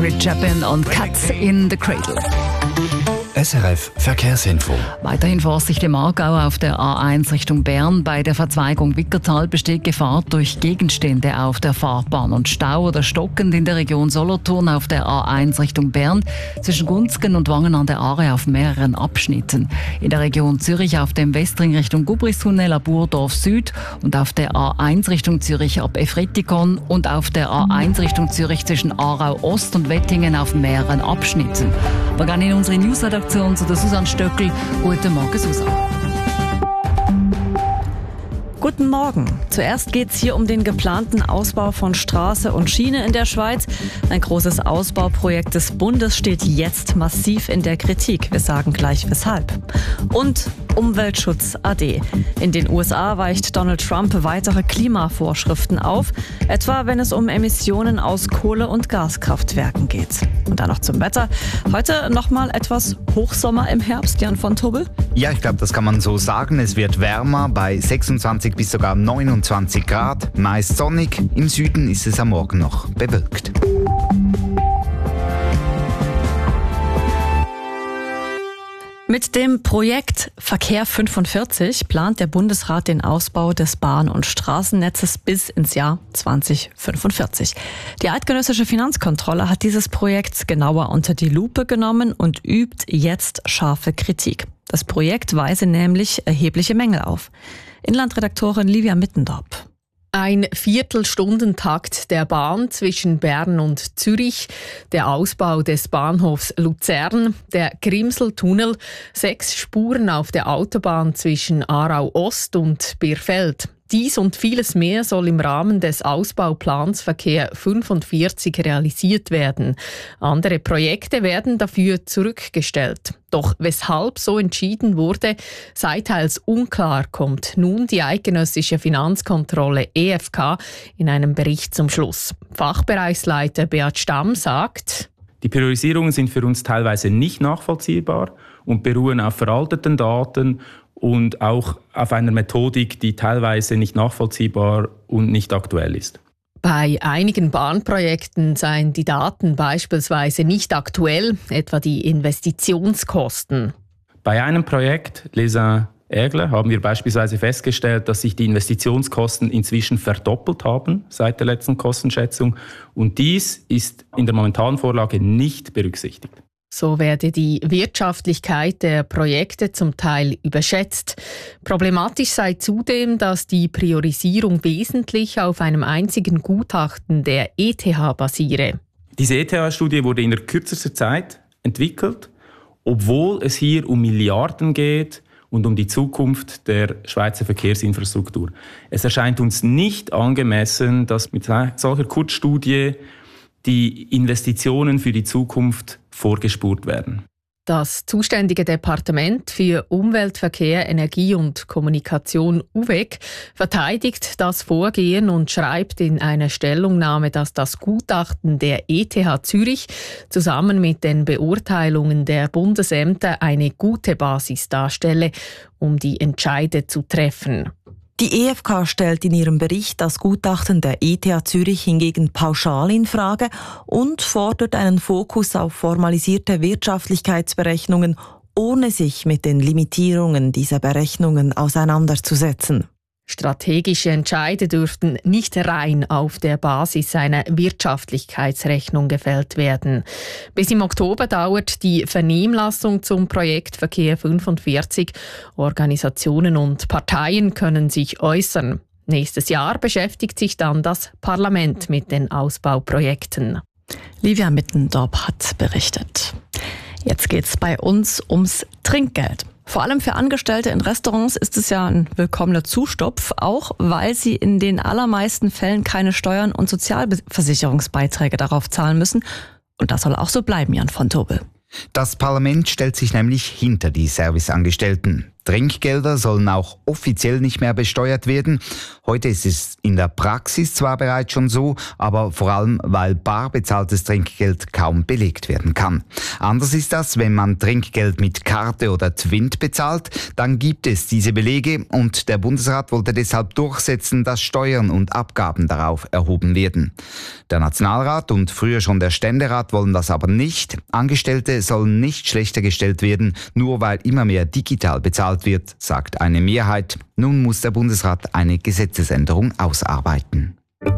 Jared Chapin und Cats in the Cradle. SRF Verkehrsinfo. Weiterhin Vorsicht im Aargau auf der A1 Richtung Bern. Bei der Verzweigung Wickertal besteht Gefahr durch Gegenstände auf der Fahrbahn und Stau oder stockend in der Region Solothurn auf der A1 Richtung Bern zwischen Gunzgen und Wangen an der Aare auf mehreren Abschnitten. In der Region Zürich auf dem Westring Richtung Gubristunnel ab Burdorf Süd und auf der A1 Richtung Zürich ab Efretikon und auf der A1 Richtung Zürich zwischen Aarau Ost und Wettingen auf mehreren Abschnitten. Wir gehen in unsere Newsredaktion zu der Susanne Stöckel. Guten Morgen, Susanne. Guten Morgen. Zuerst geht es hier um den geplanten Ausbau von Straße und Schiene in der Schweiz. Ein großes Ausbauprojekt des Bundes steht jetzt massiv in der Kritik. Wir sagen gleich weshalb. Und Umweltschutz AD. In den USA weicht Donald Trump weitere Klimavorschriften auf, etwa wenn es um Emissionen aus Kohle- und Gaskraftwerken geht. Und dann noch zum Wetter. Heute nochmal etwas Hochsommer im Herbst, Jan von Tobel? Ja, ich glaube, das kann man so sagen. Es wird wärmer bei 26 bis sogar 29 Grad, meist sonnig. Im Süden ist es am Morgen noch bewölkt. Mit dem Projekt Verkehr 45 plant der Bundesrat den Ausbau des Bahn- und Straßennetzes bis ins Jahr 2045. Die eidgenössische Finanzkontrolle hat dieses Projekt genauer unter die Lupe genommen und übt jetzt scharfe Kritik. Das Projekt weise nämlich erhebliche Mängel auf. Inlandredaktorin Livia Mittendorp. Ein Viertelstundentakt der Bahn zwischen Bern und Zürich, der Ausbau des Bahnhofs Luzern, der Grimseltunnel, 6 Spuren auf der Autobahn zwischen Aarau Ost und Birfeld. Dies und vieles mehr soll im Rahmen des Ausbauplans Verkehr 45 realisiert werden. Andere Projekte werden dafür zurückgestellt. Doch weshalb so entschieden wurde, sei teils unklar, kommt nun die eidgenössische Finanzkontrolle EFK in einem Bericht zum Schluss. Fachbereichsleiter Beat Stamm sagt: Die Priorisierungen sind für uns teilweise nicht nachvollziehbar und beruhen auf veralteten Daten und auch auf einer Methodik, die teilweise nicht nachvollziehbar und nicht aktuell ist. Bei einigen Bahnprojekten seien die Daten beispielsweise nicht aktuell, etwa die Investitionskosten. Bei einem Projekt, Les Aigles, haben wir beispielsweise festgestellt, dass sich die Investitionskosten inzwischen verdoppelt haben seit der letzten Kostenschätzung. Und dies ist in der momentanen Vorlage nicht berücksichtigt. So werde die Wirtschaftlichkeit der Projekte zum Teil überschätzt. Problematisch sei zudem, dass die Priorisierung wesentlich auf einem einzigen Gutachten der ETH basiere. Diese ETH-Studie wurde in der kürzesten Zeit entwickelt, obwohl es hier um Milliarden geht und um die Zukunft der Schweizer Verkehrsinfrastruktur. Es erscheint uns nicht angemessen, dass mit solcher Kurzstudie die Investitionen für die Zukunft vorgespurt werden. Das zuständige Departement für Umwelt, Verkehr, Energie und Kommunikation UVEC verteidigt das Vorgehen und schreibt in einer Stellungnahme, dass das Gutachten der ETH Zürich zusammen mit den Beurteilungen der Bundesämter eine gute Basis darstelle, um die Entscheide zu treffen. Die EFK stellt in ihrem Bericht das Gutachten der ETH Zürich hingegen pauschal in Frage und fordert einen Fokus auf formalisierte Wirtschaftlichkeitsberechnungen, ohne sich mit den Limitierungen dieser Berechnungen auseinanderzusetzen. Strategische Entscheide dürften nicht rein auf der Basis einer Wirtschaftlichkeitsrechnung gefällt werden. Bis im Oktober dauert die Vernehmlassung zum Projekt Verkehr 45. Organisationen und Parteien können sich äußern. Nächstes Jahr beschäftigt sich dann das Parlament mit den Ausbauprojekten. Livia Mittendorp hat berichtet. Jetzt geht's bei uns ums Trinkgeld. Vor allem für Angestellte in Restaurants ist es ja ein willkommener Zustopf, auch weil sie in den allermeisten Fällen keine Steuern und Sozialversicherungsbeiträge darauf zahlen müssen. Und das soll auch so bleiben, Jan von Tobel. Das Parlament stellt sich nämlich hinter die Serviceangestellten. Trinkgelder sollen auch offiziell nicht mehr besteuert werden. Heute ist es in der Praxis zwar bereits schon so, aber vor allem, weil bar bezahltes Trinkgeld kaum belegt werden kann. Anders ist das, wenn man Trinkgeld mit Karte oder Twint bezahlt, dann gibt es diese Belege und der Bundesrat wollte deshalb durchsetzen, dass Steuern und Abgaben darauf erhoben werden. Der Nationalrat und früher schon der Ständerat wollen das aber nicht. Angestellte sollen nicht schlechter gestellt werden, nur weil immer mehr digital bezahlt wird, sagt eine Mehrheit. Nun muss der Bundesrat eine Gesetzesänderung ausarbeiten.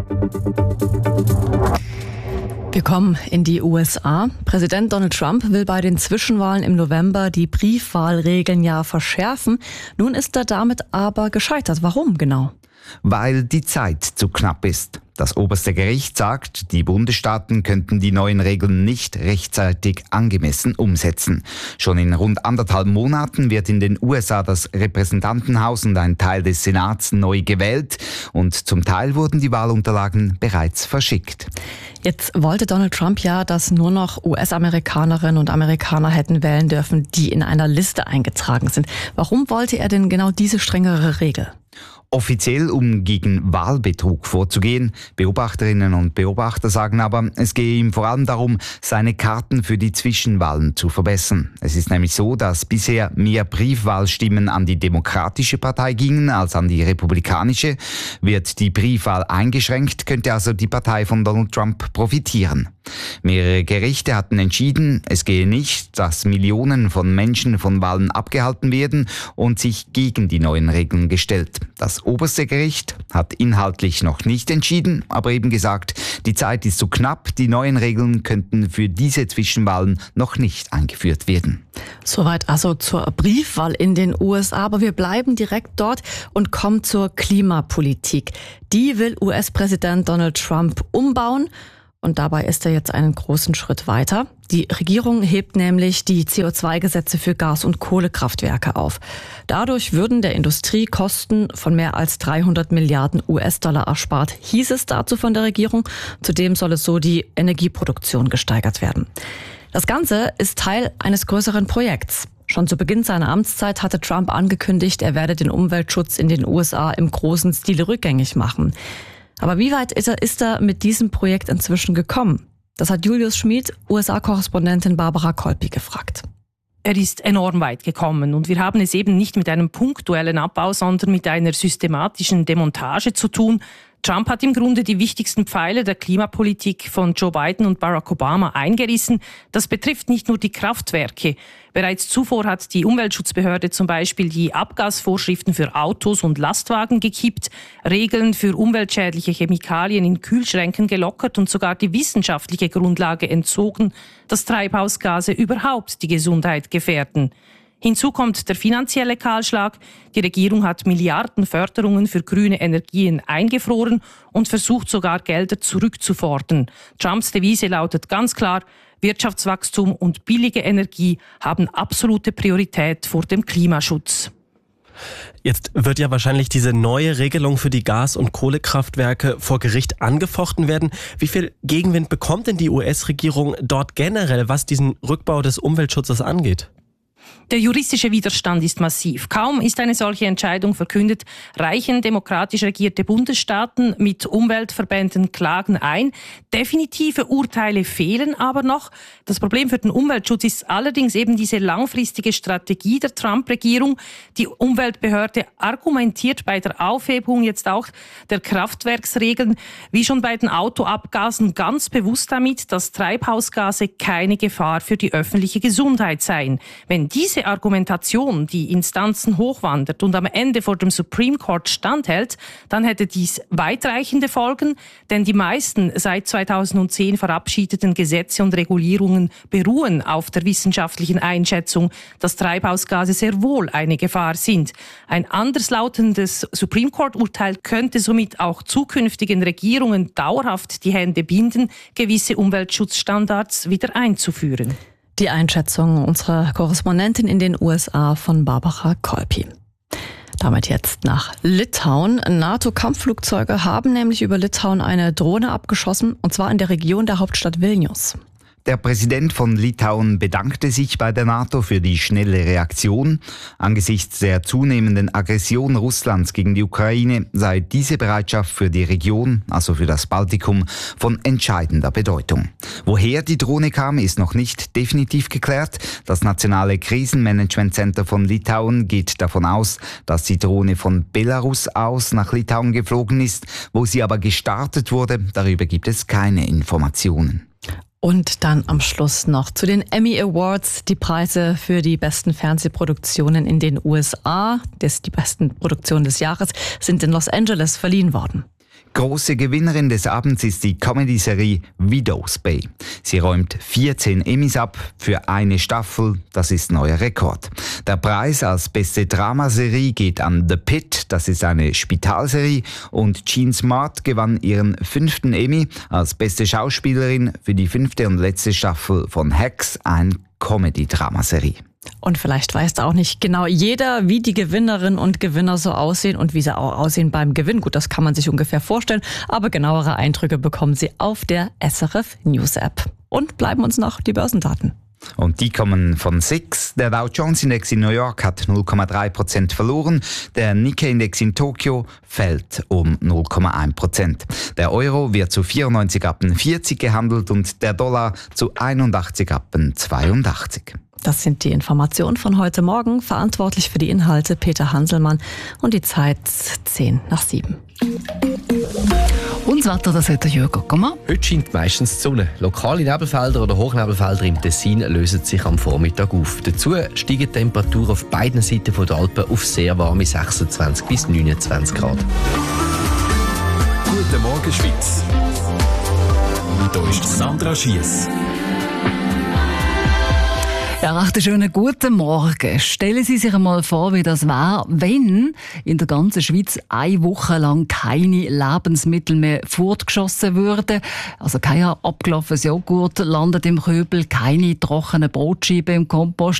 Wir kommen in die USA. Präsident Donald Trump will bei den Zwischenwahlen im November die Briefwahlregeln ja verschärfen. Nun ist er damit aber gescheitert. Warum genau? Weil die Zeit zu knapp ist. Das oberste Gericht sagt, die Bundesstaaten könnten die neuen Regeln nicht rechtzeitig angemessen umsetzen. Schon in rund 1,5 Monaten wird in den USA das Repräsentantenhaus und ein Teil des Senats neu gewählt und zum Teil wurden die Wahlunterlagen bereits verschickt. Jetzt wollte Donald Trump ja, dass nur noch US-Amerikanerinnen und Amerikaner hätten wählen dürfen, die in einer Liste eingetragen sind. Warum wollte er denn genau diese strengere Regel? Offiziell, um gegen Wahlbetrug vorzugehen. Beobachterinnen und Beobachter sagen aber, es gehe ihm vor allem darum, seine Karten für die Zwischenwahlen zu verbessern. Es ist nämlich so, dass bisher mehr Briefwahlstimmen an die Demokratische Partei gingen als an die Republikanische. Wird die Briefwahl eingeschränkt, könnte also die Partei von Donald Trump profitieren. Mehrere Gerichte hatten entschieden, es gehe nicht, dass Millionen von Menschen von Wahlen abgehalten werden und sich gegen die neuen Regeln gestellt. Das oberste Gericht hat inhaltlich noch nicht entschieden, aber eben gesagt, die Zeit ist zu knapp, die neuen Regeln könnten für diese Zwischenwahlen noch nicht eingeführt werden. Soweit also zur Briefwahl in den USA, aber wir bleiben direkt dort und kommen zur Klimapolitik. Die will US-Präsident Donald Trump umbauen. Und dabei ist er jetzt einen großen Schritt weiter. Die Regierung hebt nämlich die CO2-Gesetze für Gas- und Kohlekraftwerke auf. Dadurch würden der Industrie Kosten von mehr als 300 Milliarden US-Dollar erspart, hieß es dazu von der Regierung. Zudem soll es so die Energieproduktion gesteigert werden. Das Ganze ist Teil eines größeren Projekts. Schon zu Beginn seiner Amtszeit hatte Trump angekündigt, er werde den Umweltschutz in den USA im großen Stile rückgängig machen. Aber wie weit ist er mit diesem Projekt inzwischen gekommen? Das hat Julius Schmid, USA-Korrespondentin Barbara Kolpi gefragt. Er ist enorm weit gekommen und wir haben es eben nicht mit einem punktuellen Abbau, sondern mit einer systematischen Demontage zu tun. Trump hat im Grunde die wichtigsten Pfeiler der Klimapolitik von Joe Biden und Barack Obama eingerissen. Das betrifft nicht nur die Kraftwerke. Bereits zuvor hat die Umweltschutzbehörde zum Beispiel die Abgasvorschriften für Autos und Lastwagen gekippt, Regeln für umweltschädliche Chemikalien in Kühlschränken gelockert und sogar die wissenschaftliche Grundlage entzogen, dass Treibhausgase überhaupt die Gesundheit gefährden. Hinzu kommt der finanzielle Kahlschlag. Die Regierung hat Milliarden Förderungen für grüne Energien eingefroren und versucht sogar Gelder zurückzufordern. Trumps Devise lautet ganz klar, Wirtschaftswachstum und billige Energie haben absolute Priorität vor dem Klimaschutz. Jetzt wird ja wahrscheinlich diese neue Regelung für die Gas- und Kohlekraftwerke vor Gericht angefochten werden. Wie viel Gegenwind bekommt denn die US-Regierung dort generell, was diesen Rückbau des Umweltschutzes angeht? Der juristische Widerstand ist massiv. Kaum ist eine solche Entscheidung verkündet, reichen demokratisch regierte Bundesstaaten mit Umweltverbänden Klagen ein. Definitive Urteile fehlen aber noch. Das Problem für den Umweltschutz ist allerdings eben diese langfristige Strategie der Trump-Regierung. Die Umweltbehörde argumentiert bei der Aufhebung jetzt auch der Kraftwerksregeln, wie schon bei den Autoabgasen, ganz bewusst damit, dass Treibhausgase keine Gefahr für die öffentliche Gesundheit seien. Wenn diese Argumentation die Instanzen hochwandert und am Ende vor dem Supreme Court standhält, dann hätte dies weitreichende Folgen, denn die meisten seit 2010 verabschiedeten Gesetze und Regulierungen beruhen auf der wissenschaftlichen Einschätzung, dass Treibhausgase sehr wohl eine Gefahr sind. Ein anderslautendes Supreme Court-Urteil könnte somit auch zukünftigen Regierungen dauerhaft die Hände binden, gewisse Umweltschutzstandards wieder einzuführen. Die Einschätzung unserer Korrespondentin in den USA von Barbara Kolpi. Damit jetzt nach Litauen. NATO-Kampfflugzeuge haben nämlich über Litauen eine Drohne abgeschossen, und zwar in der Region der Hauptstadt Vilnius. Der Präsident von Litauen bedankte sich bei der NATO für die schnelle Reaktion. Angesichts der zunehmenden Aggression Russlands gegen die Ukraine sei diese Bereitschaft für die Region, also für das Baltikum, von entscheidender Bedeutung. Woher die Drohne kam, ist noch nicht definitiv geklärt. Das Nationale Krisenmanagement-Center von Litauen geht davon aus, dass die Drohne von Belarus aus nach Litauen geflogen ist. Wo sie aber gestartet wurde, darüber gibt es keine Informationen. Und dann am Schluss noch zu den Emmy Awards. Die Preise für die besten Fernsehproduktionen in den USA, die besten Produktionen des Jahres, sind in Los Angeles verliehen worden. Große Gewinnerin des Abends ist die Comedy-Serie Widow's Bay. Sie räumt 14 Emmys ab für eine Staffel, das ist neuer Rekord. Der Preis als beste Dramaserie geht an The Pitt, das ist eine Spitalserie, und Jean Smart gewann ihren 5. Emmy als beste Schauspielerin für die 5. und letzte Staffel von Hacks, eine Comedy-Dramaserie. Und vielleicht weiß auch nicht genau jeder, wie die Gewinnerinnen und Gewinner so aussehen und wie sie auch aussehen beim Gewinn. Gut, das kann man sich ungefähr vorstellen, aber genauere Eindrücke bekommen Sie auf der SRF News App. Und bleiben uns noch die Börsendaten. Und die kommen von SIX. Der Dow Jones Index in New York hat 0,3% verloren. Der Nikkei Index in Tokio fällt um 0,1%. Der Euro wird zu 94,40 gehandelt und der Dollar zu 81,82. Das sind die Informationen von heute Morgen. Verantwortlich für die Inhalte Peter Hanselmann und die Zeit 6:10. Und das Wetter, das hat der Jürgen Gockermann. Heute scheint meistens die Sonne. Lokale Nebelfelder oder Hochnebelfelder im Tessin lösen sich am Vormittag auf. Dazu steigen die Temperaturen auf beiden Seiten der Alpen auf sehr warme 26 bis 29 Grad. Guten Morgen, Schweiz. Hier ist Sandra Schiess. Ja, recht einen schönen guten Morgen. Stellen Sie sich einmal vor, wie das wäre, wenn in der ganzen Schweiz eine Woche lang keine Lebensmittel mehr fortgeschossen würden. Also kein abgelaufenes Joghurt landet im Köbel, keine trockenen Brotscheiben im Kompost.